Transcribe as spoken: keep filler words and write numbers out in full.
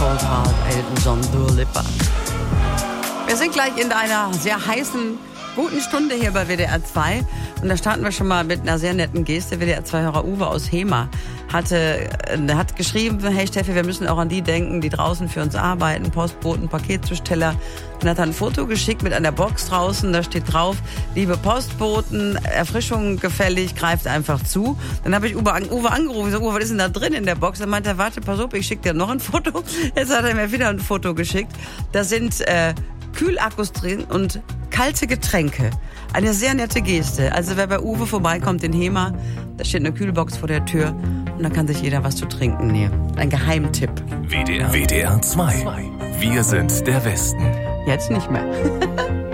Cold Heart, Elton John, Dua Lipa. Wir sind gleich in einer sehr heißen, guten Stunde hier bei W D R zwei. Und da starten wir schon mal mit einer sehr netten Geste. W D R zwei-Hörer Uwe aus Hema hatte, hat geschrieben, hey Steffi, wir müssen auch an die denken, die draußen für uns arbeiten, Postboten, Paketzusteller. Dann hat er ein Foto geschickt mit einer Box draußen, da steht drauf, liebe Postboten, Erfrischung gefällig, greift einfach zu. Dann habe ich Uwe, Uwe angerufen, ich sag, Uwe, was ist denn da drin in der Box? Dann meinte er, warte, pass auf, ich schicke dir noch ein Foto. Jetzt hat er mir wieder ein Foto geschickt. Da sind äh, Kühlakkus drin und kalte Getränke. Eine sehr nette Geste. Also wer bei Uwe vorbeikommt in Hema, da steht eine Kühlbox vor der Tür und da kann sich jeder was zu trinken nehmen. Ein Geheimtipp. W D R, W D R zwei. Wir sind der Westen. Jetzt nicht mehr.